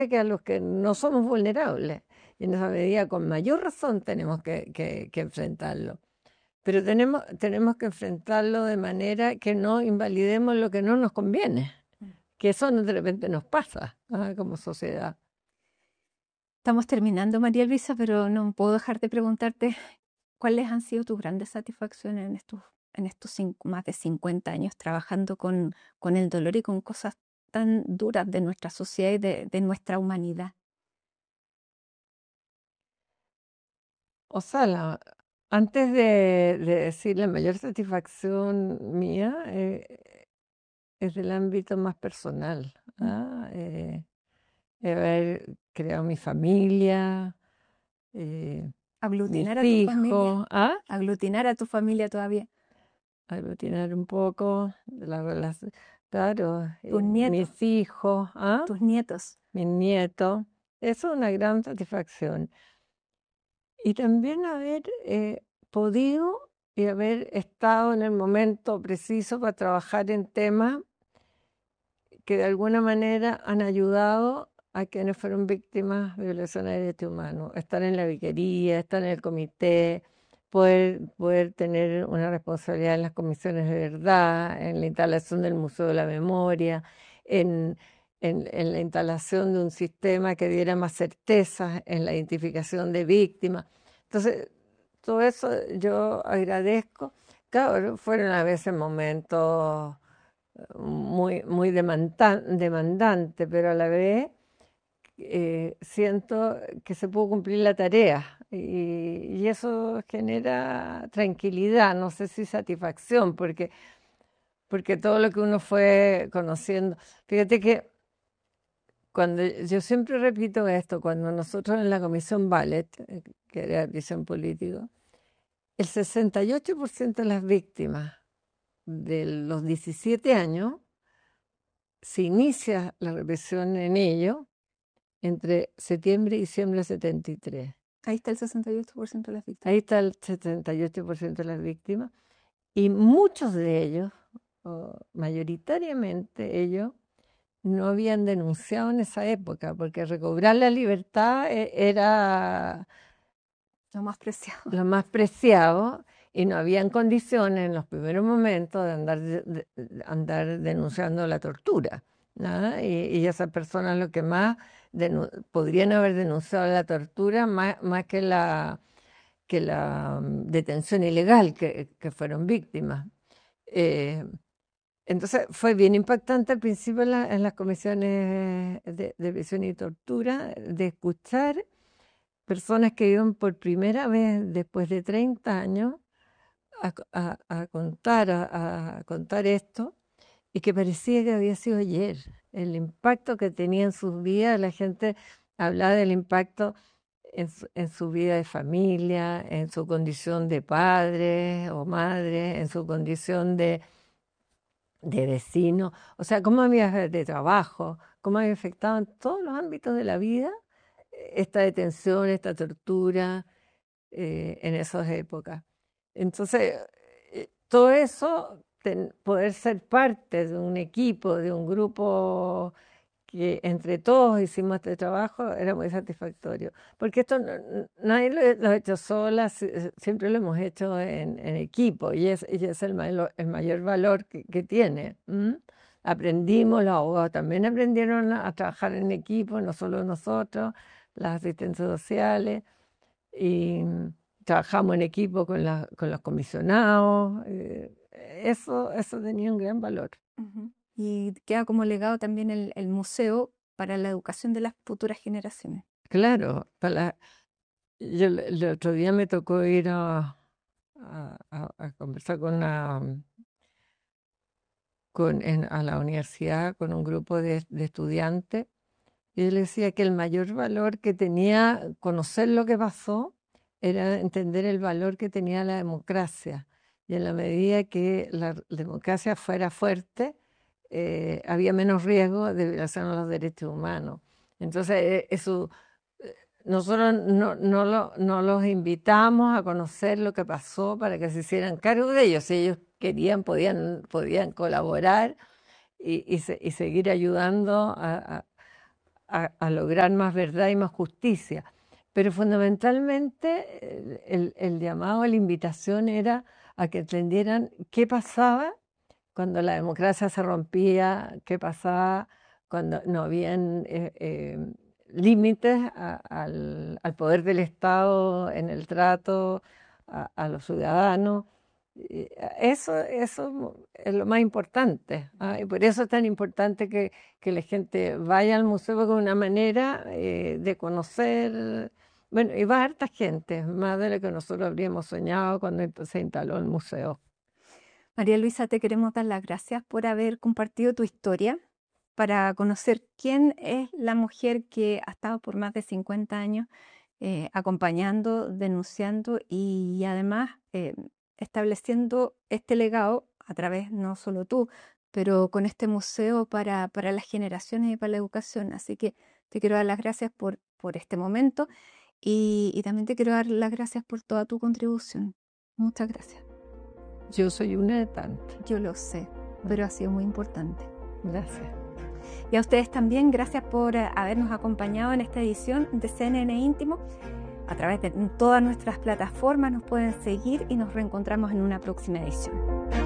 que a los que no somos vulnerables. Y en esa medida, con mayor razón, tenemos que enfrentarlo. Pero tenemos que enfrentarlo de manera que no invalidemos lo que no nos conviene, que eso de repente nos pasa como sociedad. Estamos terminando, María Luisa, pero no puedo dejar de preguntarte cuáles han sido tus grandes satisfacciones en estos más de 50 años trabajando con el dolor y con cosas tan duras de nuestra sociedad y de nuestra humanidad. O sea, antes de decir la mayor satisfacción mía es del ámbito más personal. Haber creado mi familia, mis Aglutinar a tu familia, hijos, aglutinar a tu familia todavía, aglutinar un poco de la relación, claro, tus nietos, mis hijos, tus nietos. mis nietos. Eso es una gran satisfacción. Y también haber podido y haber estado en el momento preciso para trabajar en temas que de alguna manera han ayudado a quienes fueron víctimas de violaciones de derechos humanos. Estar en la viquería, estar en el comité, poder tener una responsabilidad en las comisiones de verdad, en la instalación del Museo de la Memoria, en, en la instalación de un sistema que diera más certeza en la identificación de víctimas. Entonces, todo eso yo agradezco. Claro, fueron a veces momentos muy demandante, pero a la vez siento que se pudo cumplir la tarea y eso genera tranquilidad, no sé si satisfacción, porque todo lo que uno fue conociendo, fíjate que cuando yo siempre repito esto, cuando nosotros en la Comisión Ballet, que era prisión político, el 68% de las víctimas de los 17 años se inicia la represión en ello entre septiembre y diciembre de 73. Ahí está el 68% de las víctimas. Ahí está el 78% de las víctimas y muchos de ellos, o mayoritariamente ellos, no habían denunciado en esa época, porque recobrar la libertad era Lo más preciado. lo más preciado y no habían condiciones en los primeros momentos de andar denunciando la tortura, ¿no? Y esas personas lo que más podrían haber denunciado la tortura más que la detención ilegal que fueron víctimas. Eh, entonces fue bien impactante al principio en las comisiones de prisión y tortura de escuchar personas que iban por primera vez después de 30 años a contar esto y que parecía que había sido ayer. El impacto que tenía en sus vidas, la gente hablaba del impacto en su vida de familia, en su condición de padre o madre, en su condición de vecino, o sea, cómo había de trabajo, cómo había afectado en todos los ámbitos de la vida esta detención, esta tortura en esas épocas. Entonces, todo eso, poder ser parte de un equipo, de un grupo que entre todos hicimos este trabajo, era muy satisfactorio. Porque esto nadie lo ha hecho sola, siempre lo hemos hecho en equipo y es el mayor valor que tiene. Aprendimos, los abogados también aprendieron a trabajar en equipo, no solo nosotros, las asistentes sociales, y trabajamos en equipo con los comisionados. Eso tenía un gran valor. Ujú. Y queda como legado también el museo para la educación de las futuras generaciones. Claro, yo el otro día me tocó ir a conversar a la universidad con un grupo de estudiantes y yo le decía que el mayor valor que tenía conocer lo que pasó era entender el valor que tenía la democracia. Y en la medida que la democracia fuera fuerte, había menos riesgo de violación a los derechos humanos. Entonces, nosotros no los invitamos a conocer lo que pasó para que se hicieran cargo de ellos. Si ellos querían, podían colaborar y seguir ayudando a lograr más verdad y más justicia. Pero fundamentalmente el llamado, la invitación era a que entendieran qué pasaba cuando la democracia se rompía, qué pasaba cuando no habían límites al poder del Estado en el trato a los ciudadanos. Eso es lo más importante, ¿ah? Y por eso es tan importante que la gente vaya al museo, porque es una manera de conocer, bueno, y va harta gente, más de lo que nosotros habríamos soñado cuando se instaló el museo. María Luisa, te queremos dar las gracias por haber compartido tu historia para conocer quién es la mujer que ha estado por más de 50 años acompañando, denunciando y además estableciendo este legado a través, no solo tú, pero con este museo para las generaciones y para la educación. Así que te quiero dar las gracias por este momento y también te quiero dar las gracias por toda tu contribución. Muchas gracias. Yo soy una de tantas. Yo lo sé, pero ha sido muy importante. Gracias. Y a ustedes también, gracias por habernos acompañado en esta edición de CNN Íntimo. A través de todas nuestras plataformas nos pueden seguir y nos reencontramos en una próxima edición.